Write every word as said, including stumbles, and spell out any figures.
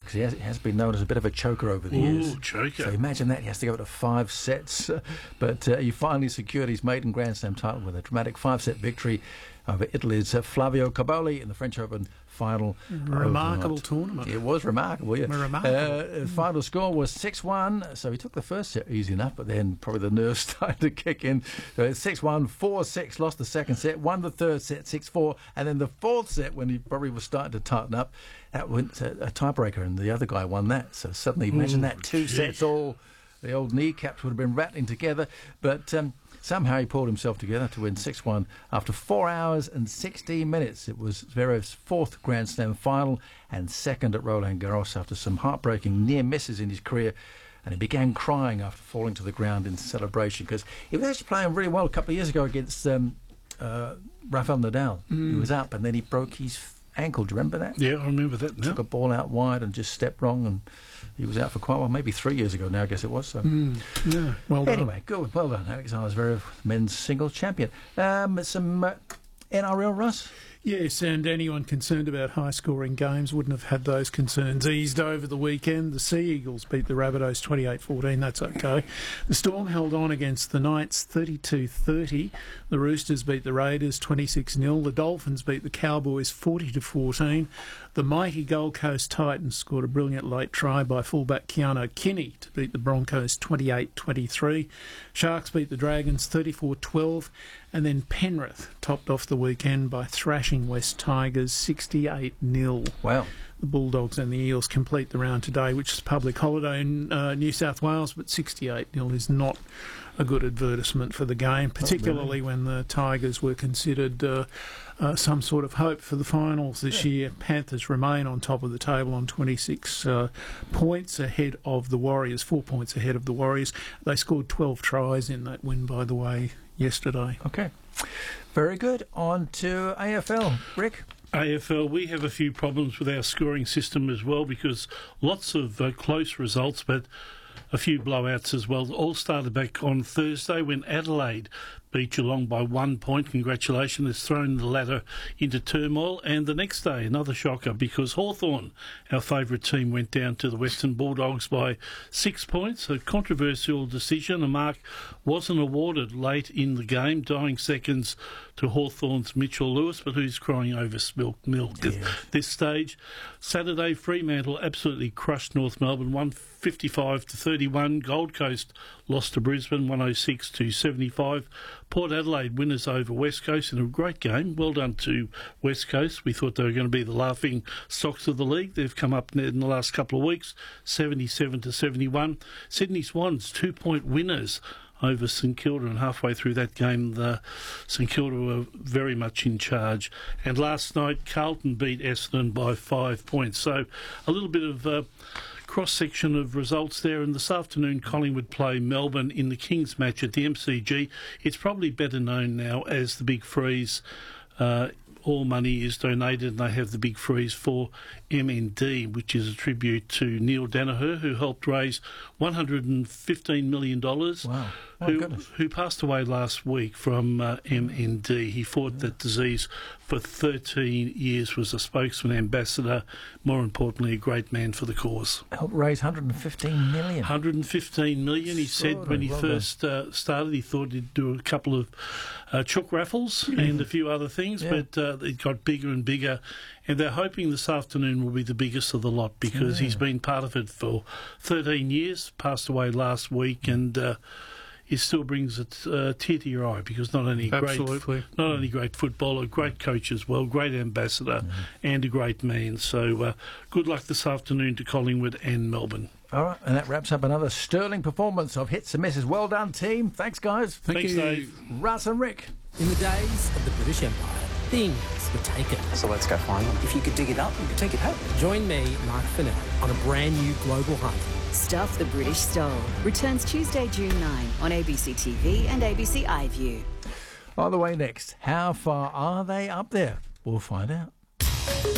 because he has, he has been known as a bit of a choker over the Ooh, years. choker. So imagine that. He has to go to five sets. But uh, he finally secured his maiden Grand Slam title with a dramatic five-set victory over Italy's uh, Flavio Cobolli in the French Open final. Remarkable overnight. tournament. It was remarkable, yeah. Remarkable. Uh, the final score was six one, so he took the first set easy enough, but then probably the nerves started to kick in. So it's six one, four six, lost the second set, won the third set, six four, and then the fourth set, when he probably was starting to tighten up, that went to a tiebreaker, and the other guy won that. So suddenly, imagine Ooh, that, two geez. sets all, the old kneecaps would have been rattling together, but... Um, Somehow he pulled himself together to win six one after four hours and sixteen minutes. It was Zverev's fourth Grand Slam final and second at Roland Garros after some heartbreaking near misses in his career. And he began crying after falling to the ground in celebration because he was actually playing really well a couple of years ago against um, uh, Rafael Nadal. Mm. He was up and then he broke his ankle. Do you remember that? Yeah, I remember that now. Took a ball out wide and just stepped wrong, and he was out for quite a while, maybe three years ago now, I guess it was. So. Mm, yeah, well done. Anyway, good, well done. Alexander Zverev, men's singles champion. Um, some uh, N R L, Russ? Yes, and anyone concerned about high-scoring games wouldn't have had those concerns eased over the weekend. The Sea Eagles beat the Rabbitohs twenty-eight fourteen, that's okay. The Storm held on against the Knights thirty-two thirty. The Roosters beat the Raiders twenty-six nil. The Dolphins beat the Cowboys forty to fourteen. The mighty Gold Coast Titans scored a brilliant late try by fullback Keanu Kinney to beat the Broncos twenty-eight twenty-three. Sharks beat the Dragons thirty-four twelve. And then Penrith topped off the weekend by thrashing West Tigers sixty-eight nil. Wow. The Bulldogs and the Eels complete the round today, which is a public holiday in uh, New South Wales, but sixty-eight nil is not a good advertisement for the game, particularly really. when the Tigers were considered uh, uh, some sort of hope for the finals this yeah. year. Panthers remain on top of the table on twenty-six uh, points ahead of the Warriors, four points ahead of the Warriors. They scored twelve tries in that win, by the way, yesterday. Okay. Very good. On to A F L. Rick? A F L, we have a few problems with our scoring system as well because lots of uh, close results, but a few blowouts as well. All started back on Thursday when Adelaide beat Geelong by one point. Congratulations. It's thrown the ladder into turmoil. And the next day, another shocker because Hawthorn, our favourite team, went down to the Western Bulldogs by six points. A controversial decision. A mark wasn't awarded late in the game, dying seconds to Hawthorn's Mitchell Lewis, but who's crying over spilt milk yeah. at this stage. Saturday, Fremantle absolutely crushed North Melbourne, one fifty-five to thirty-one. Gold Coast lost to Brisbane, one oh six to seventy-five. Port Adelaide winners over West Coast in a great game. Well done to West Coast. We thought they were going to be the laughing stocks of the league. They've come up in the last couple of weeks, seventy-seven to seventy-one. Sydney Swans, two-point winners over St Kilda, and halfway through that game, the St Kilda were very much in charge. And last night, Carlton beat Essendon by five points. So a little bit of uh, cross-section of results there. And this afternoon, Collingwood play Melbourne in the Kings match at the M C G. It's probably better known now as the Big Freeze. Uh, all money is donated, and they have the Big Freeze for M N D, which is a tribute to Neil Danaher, who helped raise one hundred fifteen million dollars. Wow. Oh, who, goodness. who passed away last week from uh, M N D. He fought yeah. that disease for thirteen years, was a spokesman, ambassador, more importantly, a great man for the cause. Helped raise one hundred fifteen million. one hundred fifteen million. He said when he well first uh, started, he thought he'd do a couple of uh, chook raffles yeah. and a few other things, yeah. but uh, it got bigger and bigger. And they're hoping this afternoon will be the biggest of the lot because yeah. he's been part of it for thirteen years, passed away last week, and uh, it still brings a uh, tear to your eye because not only Absolutely. great, not only great footballer, great coach as well, great ambassador, mm-hmm. and a great man. So uh, good luck this afternoon to Collingwood and Melbourne. All right, and that wraps up another sterling performance of Hits and Misses. Well done, team. Thanks, guys. Thank Thanks, you. Dave. Russ and Rick. In the days of the British Empire, things were taken. So let's go find them. If you could dig it up, you could take it home. Join me, Mark Fennell, on a brand new global hunt. Stuff the British Stole returns Tuesday, June ninth on A B C T V and A B C iView. On the way next, how far are they up there? We'll find out.